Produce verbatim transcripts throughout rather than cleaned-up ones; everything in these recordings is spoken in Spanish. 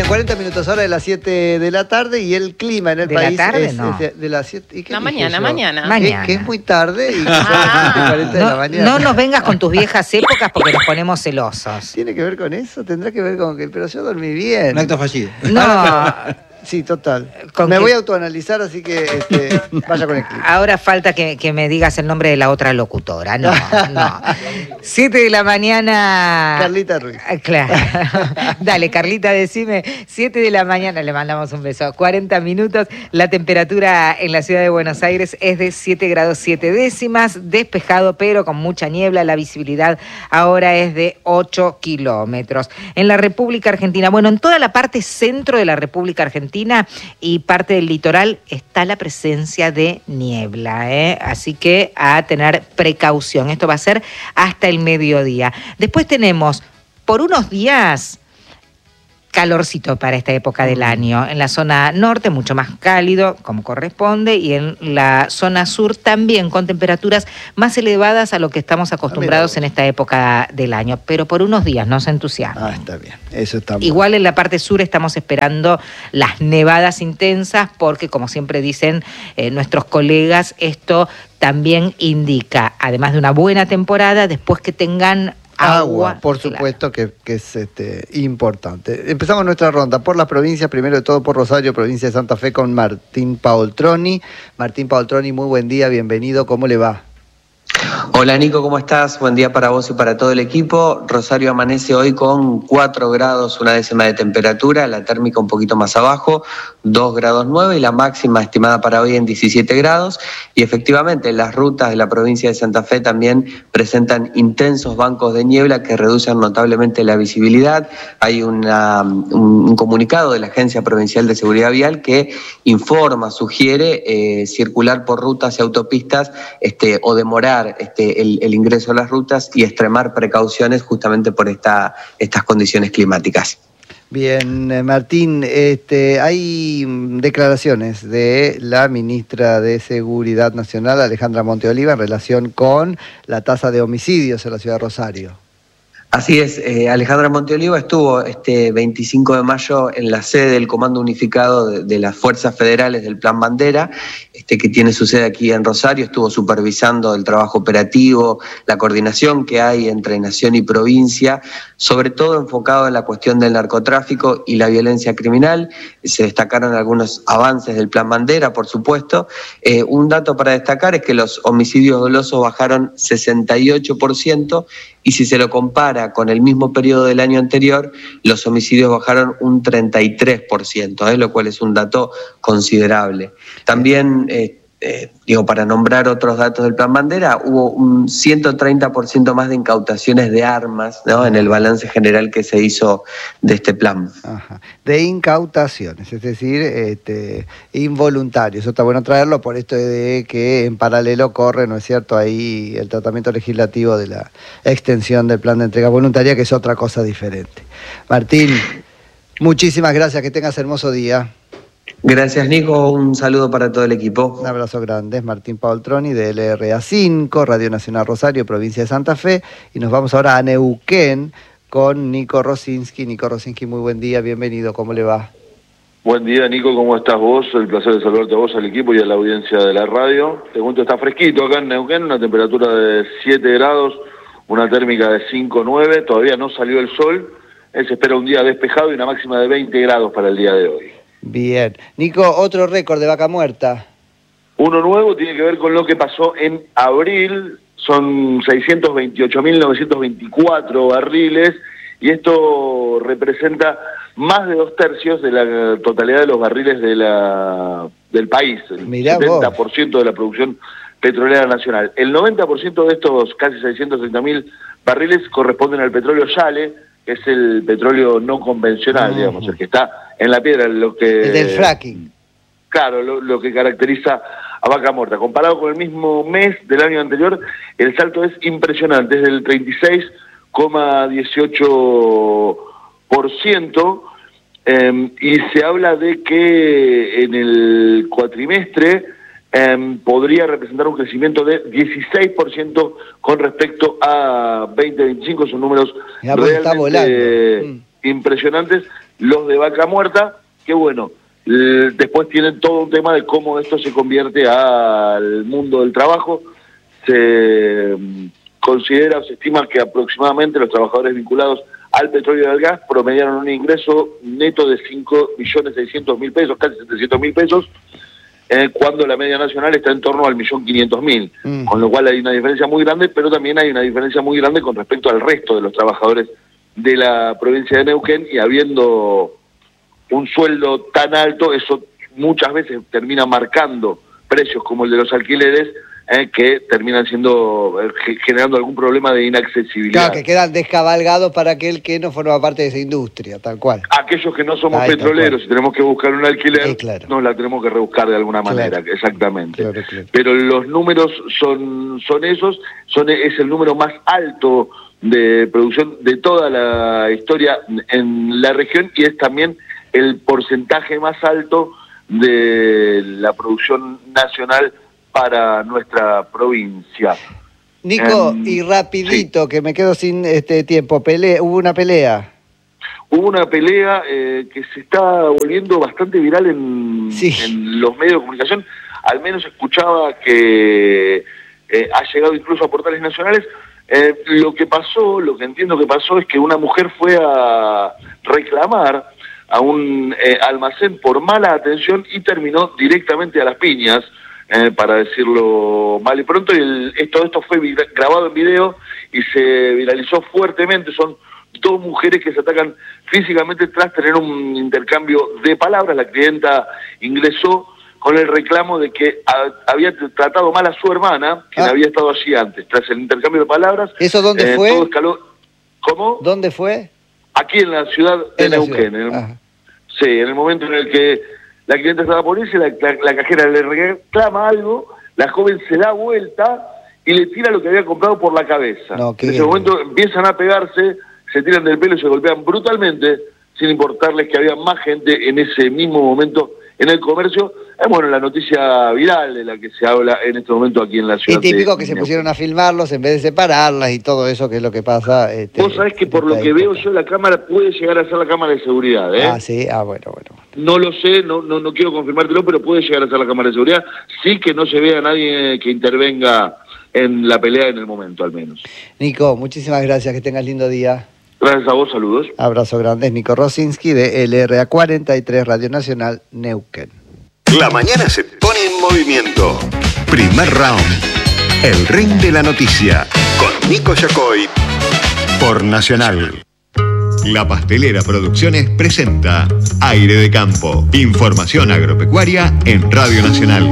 bien, cuarenta minutos ahora de las siete de la tarde y el clima en el ¿De país la tarde? es, No. es de, de las siete. ¿Y qué No, dije mañana, yo? mañana. Mañana. Es que es muy tarde y que son Ah, las cuarenta de no, la mañana. no nos vengas con tus viejas épocas porque nos ponemos celosos. ¿Tiene que ver con eso? Tendrá que ver con que... Pero yo dormí bien. Un acto fallido. No, Sí, total. ¿Con Me qué? voy a autoanalizar, así que este, vaya con el clima. ahora falta que, que me digas el nombre de la otra locutora. No, no. Siete de la mañana. Carlita Ruiz. Ah, claro. Dale, Carlita, decime. Siete de la mañana, le mandamos un beso. cuarenta minutos. La temperatura en la ciudad de Buenos Aires es de siete grados siete décimas. Despejado, pero con mucha niebla. La visibilidad ahora es de ocho kilómetros. En la República Argentina, bueno, en toda la parte centro de la República Argentina y parte del litoral está la presencia de niebla, ¿eh? Así que a tener precaución. Esto va a ser hasta el mediodía. Después tenemos por unos días calorcito para esta época del año. En la zona norte mucho más cálido, como corresponde, y en la zona sur también con temperaturas más elevadas a lo que estamos acostumbrados en esta época del año. Pero por unos días, no se entusiasmen. Ah, está bien. Eso está bien. Igual en la parte sur estamos esperando las nevadas intensas porque, como siempre dicen eh, nuestros colegas, esto también indica, además de una buena temporada, después que tengan agua. Agua, por supuesto, claro. que, que es este, importante. Empezamos nuestra ronda por las provincias, primero de todo por Rosario, provincia de Santa Fe, con Martín Paoltroni. Martín Paoltroni, muy buen día, bienvenido, ¿cómo le va? Hola Nico, ¿cómo estás? Buen día para vos y para todo el equipo. Rosario amanece hoy con cuatro grados, una décima de temperatura, la térmica un poquito más abajo, dos grados nueve y la máxima estimada para hoy en diecisiete grados. Y efectivamente las rutas de la provincia de Santa Fe también presentan intensos bancos de niebla que reducen notablemente la visibilidad. Hay una, un, un comunicado de la Agencia Provincial de Seguridad Vial que informa, sugiere eh, circular por rutas y autopistas este, o demorar Este, el, el ingreso a las rutas y extremar precauciones justamente por esta, estas condiciones climáticas. Bien, eh, Martín, este, hay declaraciones de la ministra de Seguridad Nacional, Alejandra Monteoliva, en relación con la tasa de homicidios en la ciudad de Rosario. Así es, eh, Alejandra Monteoliva estuvo este veinticinco de mayo en la sede del Comando Unificado de, de las Fuerzas Federales del Plan Bandera, este, que tiene su sede aquí en Rosario, estuvo supervisando el trabajo operativo, la coordinación que hay entre nación y provincia, sobre todo enfocado en la cuestión del narcotráfico y la violencia criminal. Se destacaron algunos avances del Plan Bandera, por supuesto. Eh, un dato para destacar es que los homicidios dolosos bajaron sesenta y ocho por ciento y si se lo compara con el mismo periodo del año anterior, los homicidios bajaron un treinta y tres por ciento, ¿eh? Lo cual es un dato considerable. También, eh, eh, digo, para nombrar otros datos del Plan Bandera, hubo un ciento treinta por ciento más de incautaciones de armas, ¿no?, en el balance general que se hizo de este plan. Ajá. De incautaciones, es decir, este, involuntarios. Eso está bueno traerlo por esto de que en paralelo corre, ¿no es cierto?, ahí el tratamiento legislativo de la extensión del plan de entrega voluntaria, que es otra cosa diferente. Martín, muchísimas gracias, que tengas hermoso día. Gracias Nico, un saludo para todo el equipo. Un abrazo grande, es Martín Paoltroni de L R A cinco, Radio Nacional Rosario, provincia de Santa Fe, y nos vamos ahora a Neuquén con Nico Rosinski. Nico Rosinski, muy buen día, bienvenido, ¿cómo le va? Buen día Nico, ¿cómo estás vos? El placer de saludarte a vos, al equipo y a la audiencia de la radio. Te cuento, está fresquito acá en Neuquén, una temperatura de siete grados, una térmica de cinco nueve, todavía no salió el sol, eh, se espera un día despejado y una máxima de veinte grados para el día de hoy. Bien. Nico, otro récord de vaca muerta. Uno nuevo tiene que ver con lo que pasó en abril, son seiscientos veintiocho mil novecientos veinticuatro barriles y esto representa más de dos tercios de la totalidad de los barriles de la, del país, el Mirá setenta por ciento de la producción petrolera nacional. El noventa por ciento de estos casi seiscientos treinta mil barriles corresponden al petróleo Yale, que es el petróleo no convencional, uh-huh. digamos, el que está en la piedra, lo que... El del fracking. Claro, lo, lo que caracteriza a Vaca Muerta. Comparado con el mismo mes del año anterior, el salto es impresionante, es del treinta y seis coma dieciocho por ciento, eh, y se habla de que en el cuatrimestre eh, podría representar un crecimiento de dieciséis por ciento con respecto a veinte veinticinco, son números ya, realmente... Está volando. Mm. impresionantes, los de Vaca Muerta, que bueno, eh, después tienen todo un tema de cómo esto se convierte al mundo del trabajo. Se um, considera o se estima que aproximadamente los trabajadores vinculados al petróleo y al gas promediaron un ingreso neto de cinco millones seiscientos mil pesos, casi setecientos mil pesos, eh, cuando la media nacional está en torno al millón quinientos mil, mm. con lo cual hay una diferencia muy grande, pero también hay una diferencia muy grande con respecto al resto de los trabajadores de la provincia de Neuquén, y habiendo un sueldo tan alto, eso muchas veces termina marcando precios como el de los alquileres, Eh, que terminan siendo eh, generando algún problema de inaccesibilidad. Claro, que quedan descabalgados para aquel que no forma parte de esa industria, tal cual. Aquellos que no somos Ahí, petroleros y tenemos que buscar un alquiler, sí, claro. nos la tenemos que rebuscar de alguna manera, claro. exactamente. Claro, claro. Pero los números son, son esos, son es el número más alto de producción de toda la historia en la región, y es también el porcentaje más alto de la producción nacional para nuestra provincia. Nico, um, y rapidito, sí. que me quedo sin este tiempo, pelea, hubo una pelea. Hubo una pelea eh, que se está volviendo bastante viral en, sí. en los medios de comunicación. Al menos escuchaba que eh, ha llegado incluso a portales nacionales. Eh, lo que pasó, lo que entiendo que pasó, es que una mujer fue a reclamar a un eh, almacén por mala atención y terminó directamente a las piñas. Eh, para decirlo mal y pronto, y el, esto, esto fue grabado en video y se viralizó fuertemente. Son dos mujeres que se atacan físicamente tras tener un intercambio de palabras. La clienta ingresó con el reclamo de que a, había tratado mal a su hermana, quien ah. había estado allí antes. Tras el intercambio de palabras... ¿Eso dónde eh, fue? Todo escaló. ¿Cómo? ¿Dónde fue? Aquí en la ciudad de en Neuquén. En el, sí, en el momento en el que la clienta estaba por irse, la, la, la cajera le reclama algo, la joven se da vuelta y le tira lo que había comprado por la cabeza. No, en ese momento empiezan a pegarse, se tiran del pelo y se golpean brutalmente, sin importarles que había más gente en ese mismo momento en el comercio. Es bueno, la noticia viral de la que se habla en este momento aquí en la ciudad. Y típico de, que se pusieron a filmarlos en vez de separarlas y todo eso, que es lo que pasa. Este, Vos sabés que por lo que veo yo, la cámara puede llegar a ser la cámara de seguridad, ¿eh? Ah, sí, ah, bueno, bueno. No lo sé, no, no, no quiero confirmártelo, pero puede llegar a ser la cámara de seguridad. Sí, que no se vea a nadie que intervenga en la pelea en el momento, al menos. Nico, muchísimas gracias, que tengas lindo día. Gracias a vos, saludos. Abrazo grande, es Nico Rosinski de L R A cuarenta y tres Radio Nacional Neuquén. La mañana se pone en movimiento. Primer round. El ring de la noticia. Con Nico Yacoy. Por Nacional. La Pastelera Producciones presenta Aire de Campo. Información agropecuaria en Radio Nacional.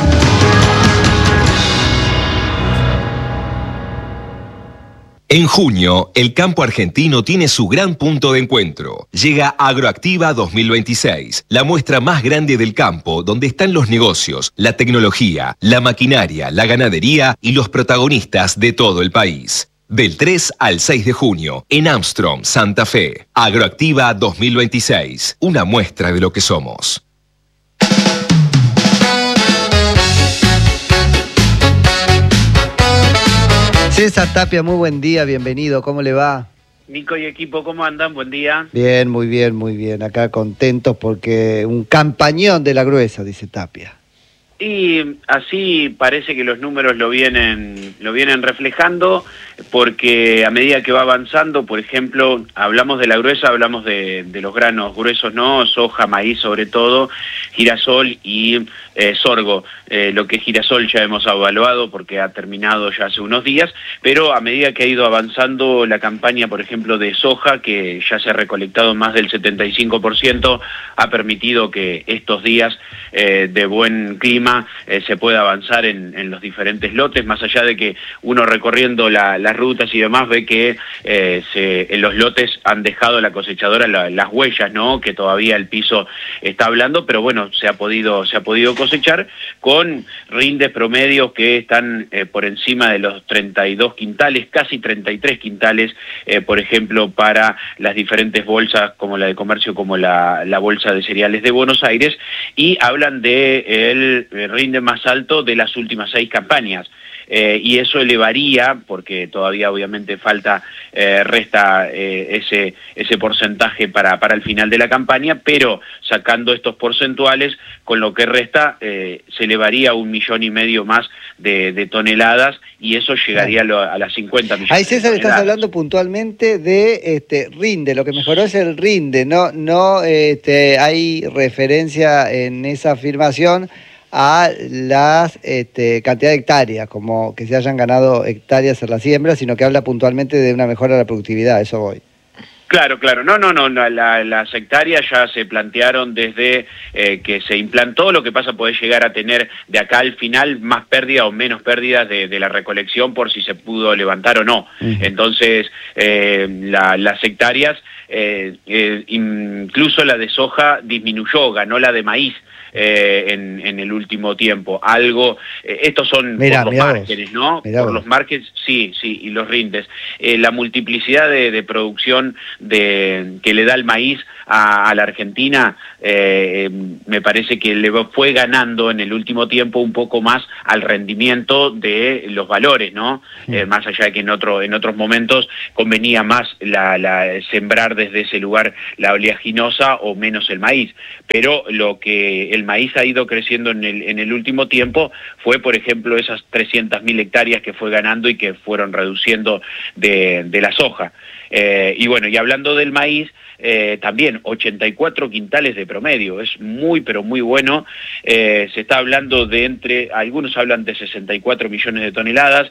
En junio, el campo argentino tiene su gran punto de encuentro. Llega Agroactiva dos mil veintiséis, la muestra más grande del campo, donde están los negocios, la tecnología, la maquinaria, la ganadería y los protagonistas de todo el país. Del tres al seis de junio, en Armstrong, Santa Fe. Agroactiva dos mil veintiséis, una muestra de lo que somos. César Tapia, muy buen día, bienvenido, ¿cómo le va? Nico y equipo, ¿cómo andan? Buen día. Bien, muy bien, muy bien, acá contentos porque un campañón de la gruesa, dice Tapia. Y así parece que los números lo vienen, lo vienen reflejando, porque a medida que va avanzando, por ejemplo, hablamos de la gruesa, hablamos de, de los granos gruesos, ¿no? Soja, maíz sobre todo, girasol y eh, sorgo. Eh, lo que es girasol ya hemos evaluado porque ha terminado ya hace unos días, pero a medida que ha ido avanzando la campaña, por ejemplo, de soja, que ya se ha recolectado más del setenta y cinco por ciento, ha permitido que estos días eh, de buen clima eh, se pueda avanzar en, en los diferentes lotes, más allá de que uno recorriendo la, las rutas y demás ve que eh, se, en los lotes han dejado la cosechadora la, las huellas, ¿no? Que todavía el piso está hablando, pero bueno, se ha podido, se ha podido cosechar con rindes promedios que están eh, por encima de los treinta y dos quintales, casi treinta y tres quintales, eh, por ejemplo, para las diferentes bolsas, como la de comercio, como la, la bolsa de cereales de Buenos Aires, y hablan de el rinde más alto de las últimas seis campañas. eh, y eso elevaría, porque todavía obviamente falta, eh, resta eh, ese, ese porcentaje para, para el final de la campaña, pero sacando estos porcentuales, con lo que resta, eh, se elevaría un millón y medio más de, de toneladas, y eso llegaría a, lo, a las cincuenta millones. Ahí, César, estás hablando puntualmente de este rinde, lo que mejoró es el rinde, no, no este, hay referencia en esa afirmación a las este, cantidad de hectáreas, como que se hayan ganado hectáreas en la siembra, sino que habla puntualmente de una mejora de la productividad, eso voy. Claro, claro, no, no, no, la, las hectáreas ya se plantearon desde eh, que se implantó. Lo que pasa puede llegar a tener de acá al final más pérdida o menos pérdidas de, de la recolección por si se pudo levantar o no. Uh-huh. Entonces, eh, la, las hectáreas, eh, eh, incluso la de soja disminuyó, ganó la de maíz. Eh, en, en el último tiempo. Algo, eh, estos son mirá, por los márgenes, ¿no? Por vos. Los márgenes, sí, sí, y los rindes. Eh, la multiplicidad de, de producción de, que le da el maíz a, a la Argentina, eh, me parece que le fue ganando en el último tiempo un poco más al rendimiento de los valores, ¿no? Sí. Eh, más allá de que en, otro, en otros momentos convenía más la, la, sembrar desde ese lugar la oleaginosa o menos el maíz. Pero lo que el maíz ha ido creciendo en el, en el último tiempo fue, por ejemplo, esas trescientas mil hectáreas que fue ganando y que fueron reduciendo de, de la soja. Eh, y bueno, y hablando del maíz, eh, también ochenta y cuatro quintales de promedio, es muy pero muy bueno. Eh, se está hablando de entre, algunos hablan de sesenta y cuatro millones de toneladas,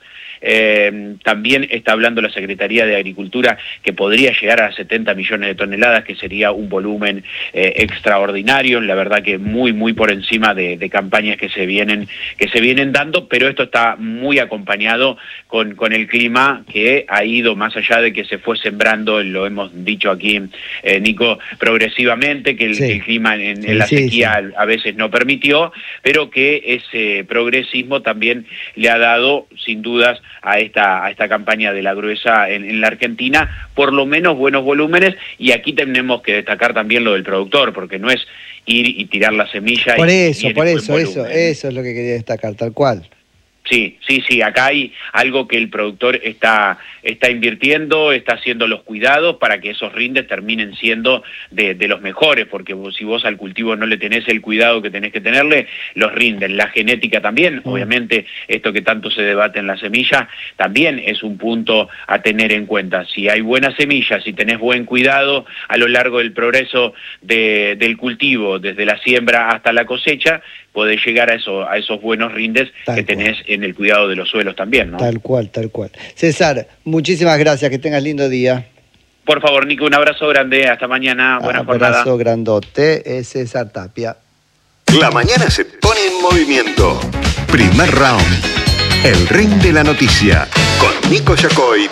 eh, también está hablando la Secretaría de Agricultura que podría llegar a setenta millones de toneladas, que sería un volumen eh, extraordinario, la verdad que muy muy por encima de, de campañas que se vienen que se vienen dando, pero esto está muy acompañado con, con el clima, que ha ido más allá de que se fue sembrando, lo hemos dicho aquí, eh, Nico, progresivamente, que el, sí. el clima en, sí, en la sí, sequía sí. a veces no permitió, pero que ese progresismo también le ha dado, sin dudas, a esta, a esta campaña de la gruesa en, en la Argentina, por lo menos buenos volúmenes, y aquí tenemos que destacar también lo del productor, porque no es ir y tirar la semilla. Por y, eso, y por eso, eso, eso es lo que quería destacar, tal cual. Sí, sí, sí, acá hay algo que el productor está, está invirtiendo, está haciendo los cuidados para que esos rindes terminen siendo de, de los mejores, porque vos, si vos al cultivo no le tenés el cuidado que tenés que tenerle, los rinden. La genética también, mm. obviamente, esto que tanto se debate en la semilla, también es un punto a tener en cuenta. Si hay buena semilla, si tenés buen cuidado a lo largo del progreso de, del cultivo, desde la siembra hasta la cosecha, podés llegar a, eso, a esos buenos rindes tal que tenés cual. En el cuidado de los suelos también, ¿no? Tal cual, tal cual. César, muchísimas gracias, que tengas lindo día. Por favor, Nico, un abrazo grande, hasta mañana, buena abrazo jornada. Abrazo grandote, es César Tapia. La mañana se pone en movimiento. Primer round, el ring de la noticia, con Nico Yacoy,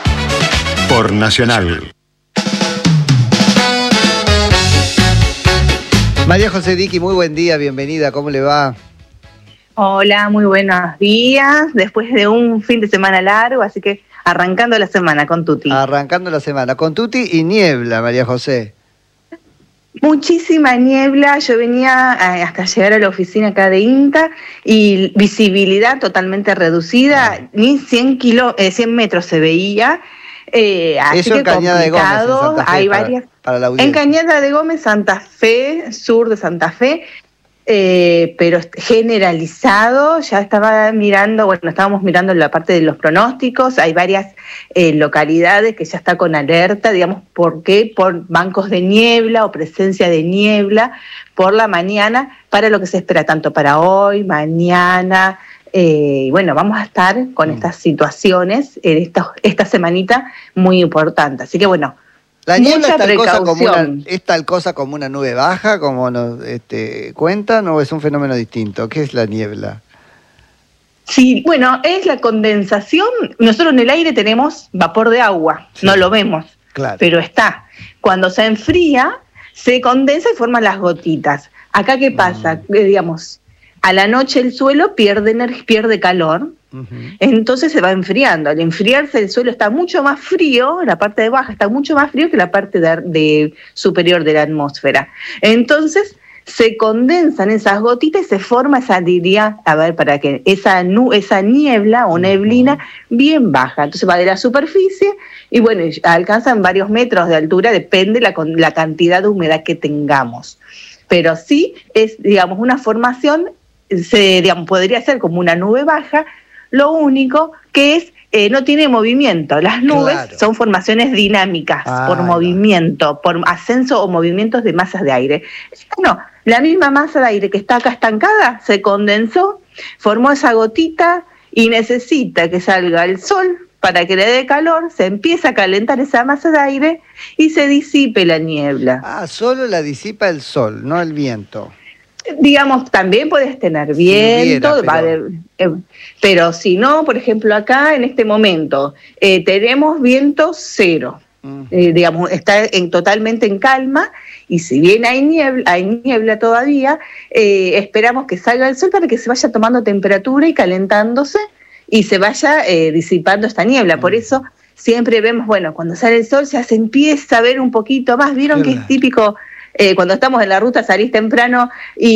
por Nacional. María José Diqui, muy buen día, bienvenida, ¿cómo le va? Hola, muy buenos días, después de un fin de semana largo, así que arrancando la semana con Tuti. Arrancando la semana con Tuti y niebla, María José. Muchísima niebla, yo venía hasta llegar a la oficina acá de INTA y visibilidad totalmente reducida, ah. ni cien, kilo, eh, cien metros se veía. Eh, así Eso que en Cañada de Gómez, en Santa Fe, hay para, varias. Para la audiencia. En Cañada de Gómez, Santa Fe, sur de Santa Fe, eh, pero generalizado. Ya estaba mirando, bueno, estábamos mirando la parte de los pronósticos. Hay varias eh, localidades que ya está con alerta, digamos, ¿por qué? Por bancos de niebla o presencia de niebla por la mañana, para lo que se espera tanto para hoy, mañana. Eh, bueno, vamos a estar con mm. estas situaciones en esta, esta semanita muy importante. Así que bueno, la niebla es tal, cosa como una, es tal cosa como una nube baja, como nos este, cuentan, o es un fenómeno distinto. ¿Qué es la niebla? Sí, bueno, es la condensación. Nosotros en el aire tenemos vapor de agua, sí. no lo vemos, claro. pero está. Cuando se enfría, se condensa y forman las gotitas. Acá, ¿qué pasa? Mm. Eh, digamos... A la noche el suelo pierde, pierde calor, uh-huh. entonces se va enfriando. Al enfriarse el suelo está mucho más frío, la parte de baja está mucho más frío que la parte de, de superior de la atmósfera. Entonces se condensan esas gotitas y se forma esa, diría, a ver, para que esa, nu, esa niebla o neblina bien baja. Entonces va de la superficie y bueno, alcanzan varios metros de altura, depende la, la cantidad de humedad que tengamos. Pero sí es, digamos, una formación, se, digamos, podría ser como una nube baja, lo único que es, eh, no tiene movimiento. Las nubes claro. son formaciones dinámicas, ah, por movimiento, no. por ascenso o movimientos de masas de aire. No, la misma masa de aire que está acá estancada se condensó, formó esa gotita y necesita que salga el sol para que le dé calor, se empieza a calentar esa masa de aire y se disipe la niebla. Ah, solo la disipa el sol, no el viento. Digamos, también puedes tener viento, si hubiera, pero... Vale, eh, pero si no, por ejemplo, acá en este momento eh, tenemos viento cero, uh-huh. eh, digamos, está en, totalmente en calma, y si bien hay niebla, hay niebla todavía, eh, esperamos que salga el sol para que se vaya tomando temperatura y calentándose y se vaya eh, disipando esta niebla. Uh-huh. Por eso siempre vemos, bueno, cuando sale el sol ya se empieza a ver un poquito más, vieron que es típico. Eh, cuando estamos en la ruta salís temprano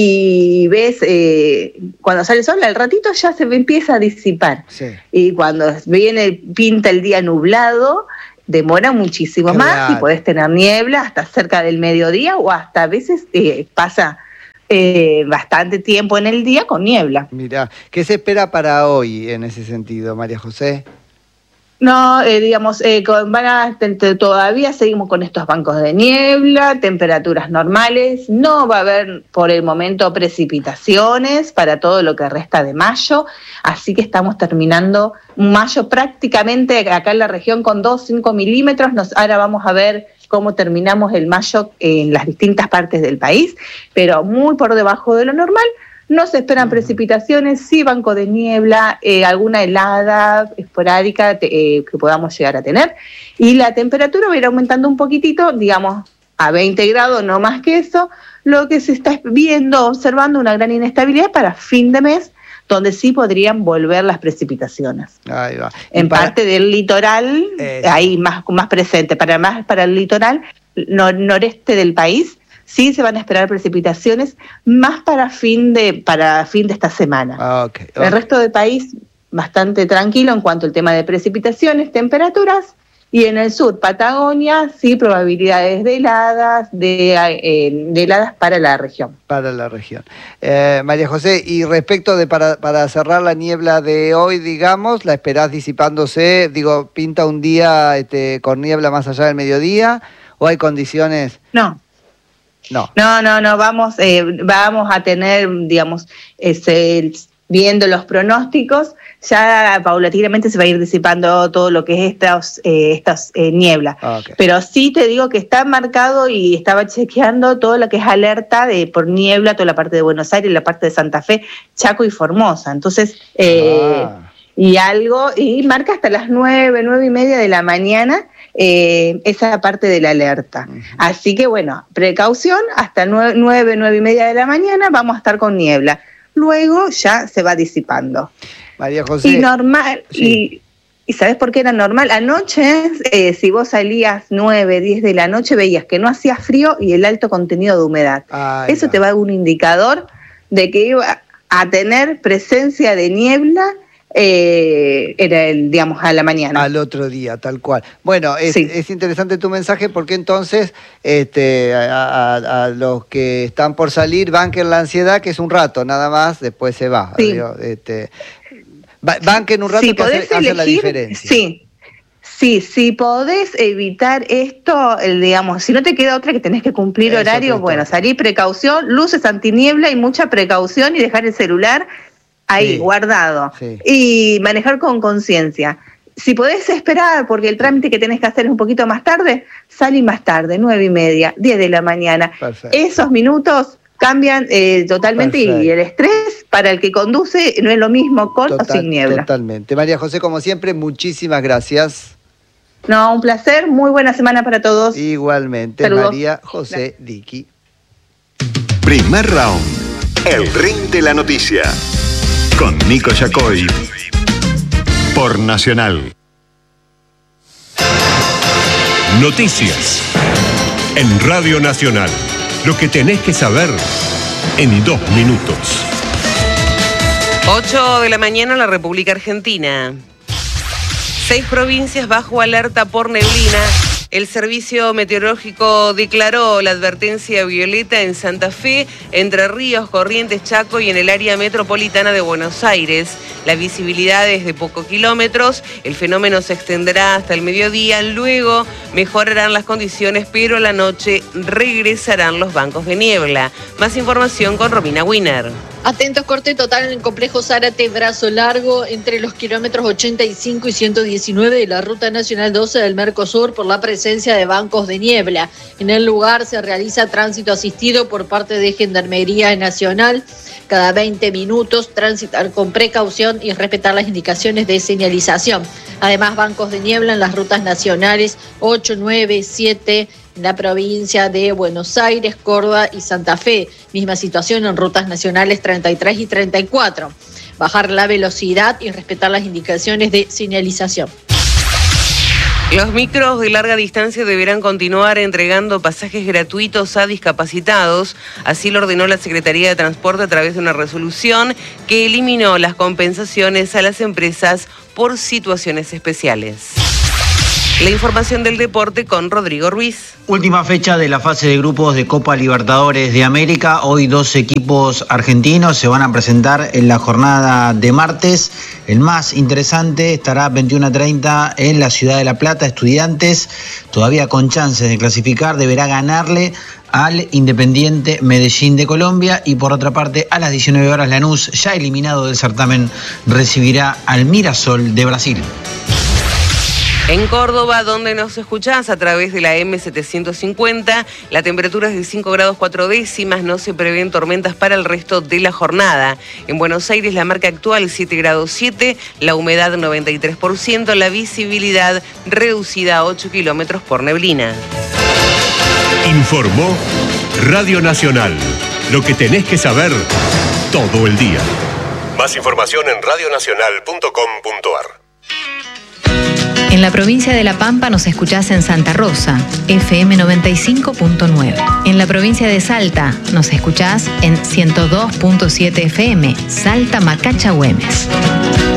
y ves, eh, cuando sale el sol, al ratito ya se empieza a disipar. Sí. Y cuando viene, pinta el día nublado, demora muchísimo claro. más y podés tener niebla hasta cerca del mediodía o hasta a veces eh, pasa eh, bastante tiempo en el día con niebla. Mirá, ¿qué se espera para hoy en ese sentido, María José? No, eh, digamos, eh, con, van a, t- t- todavía seguimos con estos bancos de niebla, temperaturas normales, no va a haber por el momento precipitaciones para todo lo que resta de mayo, así que estamos terminando mayo prácticamente acá en la región con dos, cinco milímetros, Nos, ahora vamos a ver cómo terminamos el mayo en las distintas partes del país, pero muy por debajo de lo normal. No se esperan precipitaciones, sí banco de niebla, eh, alguna helada esporádica te, eh, que podamos llegar a tener. Y la temperatura va a ir aumentando un poquitito, digamos, a veinte grados, no más que eso. Lo que se está viendo, observando una gran inestabilidad para fin de mes, donde sí podrían volver las precipitaciones. Ahí va. En para... parte del litoral, Eso. ahí más, más presente, para más para el litoral nor- noreste del país, sí se van a esperar precipitaciones más para fin de para fin de esta semana. Ah, okay, okay. El resto del país bastante tranquilo en cuanto al tema de precipitaciones, temperaturas, y en el sur, Patagonia, sí probabilidades de heladas, de, eh, de heladas para la región. Para la región. Eh, María José, y respecto de para, para cerrar la niebla de hoy, digamos, ¿la esperás disipándose? Digo, ¿pinta un día este, con niebla más allá del mediodía o hay condiciones? No. No, no, no, no vamos, eh, vamos a tener, digamos, ese, viendo los pronósticos, ya paulatinamente se va a ir disipando todo lo que es estas, eh, estas eh, nieblas. Okay. Pero sí te digo que está marcado y estaba chequeando todo lo que es alerta de por niebla, toda la parte de Buenos Aires, la parte de Santa Fe, Chaco y Formosa. Entonces, eh, ah. y algo, y marca hasta las nueve, nueve y media de la mañana, Eh, esa parte de la alerta. Uh-huh. Así que bueno, precaución, hasta nueve, nueve, nueve y media de la mañana vamos a estar con niebla. Luego ya se va disipando. María José. Y normal, sí. y, y ¿sabés por qué era normal? Anoche, eh, si vos salías nueve, diez de la noche, veías que no hacía frío y el alto contenido de humedad. Ay, Eso no. te va a dar un indicador de que iba a tener presencia de niebla. Eh, era el, digamos, a la mañana. Al otro día, tal cual. Bueno, es, sí. es interesante tu mensaje porque entonces este, a, a, a los que están por salir banquen la ansiedad, que es un rato, nada más, después se va. Sí. Digo, este, banquen un rato sí, que hace, elegir, hace la diferencia. Sí. Sí, si podés evitar esto, el, digamos, si no te queda otra que tenés que cumplir horarios, bueno, salir precaución, luces antiniebla y mucha precaución y dejar el celular ahí, sí, guardado, sí. Y manejar con conciencia. Si podés esperar, porque el trámite que tenés que hacer es un poquito más tarde, salí más tarde, nueve y media, diez de la mañana. Perfecto. Esos minutos cambian eh, totalmente. Perfecto. Y el estrés para el que conduce no es lo mismo con Total, o sin niebla. Totalmente. María José, como siempre, muchísimas gracias. No, un placer, muy buena semana para todos. Igualmente. Saludos. María José Diqui. Primer round, el ring de la noticia. Con Nico Yacoy por Nacional. Noticias en Radio Nacional. Lo que tenés que saber en dos minutos. ocho de la mañana en la República Argentina. Seis provincias bajo alerta por neblina. El Servicio Meteorológico declaró la advertencia violeta en Santa Fe, Entre Ríos, Corrientes, Chaco y en el área metropolitana de Buenos Aires. La visibilidad es de pocos kilómetros, el fenómeno se extenderá hasta el mediodía, luego mejorarán las condiciones, pero a la noche regresarán los bancos de niebla. Más información con Romina Wiener. Atentos, corte total en el complejo Zárate, Brazo Largo, entre los kilómetros ochenta y cinco y ciento diecinueve de la Ruta Nacional doce del Mercosur por la presencia de bancos de niebla. En el lugar se realiza tránsito asistido por parte de Gendarmería Nacional. Cada veinte minutos, transitar con precaución y respetar las indicaciones de señalización. Además, bancos de niebla en las rutas nacionales ocho, nueve, siete, en la provincia de Buenos Aires, Córdoba y Santa Fe. Misma situación en rutas nacionales treinta y tres y treinta y cuatro. Bajar la velocidad y respetar las indicaciones de señalización. Los micros de larga distancia deberán continuar entregando pasajes gratuitos a discapacitados. Así lo ordenó la Secretaría de Transporte a través de una resolución que eliminó las compensaciones a las empresas por situaciones especiales. La información del deporte con Rodrigo Ruiz. Última fecha de la fase de grupos de Copa Libertadores de América. Hoy dos equipos argentinos se van a presentar en la jornada de martes. El más interesante estará veintiuno a treinta en la Ciudad de La Plata. Estudiantes, todavía con chances de clasificar, deberá ganarle al Independiente Medellín de Colombia. Y por otra parte, a las diecinueve horas, Lanús, ya eliminado del certamen, recibirá al Mirasol de Brasil. En Córdoba, donde nos escuchás a través de la eme setecientos cincuenta, la temperatura es de cinco grados cuatro décimas, no se prevén tormentas para el resto de la jornada. En Buenos Aires, la marca actual siete grados siete, la humedad noventa y tres por ciento, la visibilidad reducida a ocho kilómetros por neblina. Informó Radio Nacional. Lo que tenés que saber todo el día. Más información en radio nacional punto com punto ar. En la provincia de La Pampa nos escuchás en Santa Rosa, efe eme noventa y cinco punto nueve. En la provincia de Salta nos escuchás en ciento dos punto siete efe eme, Salta Macacha Güemes.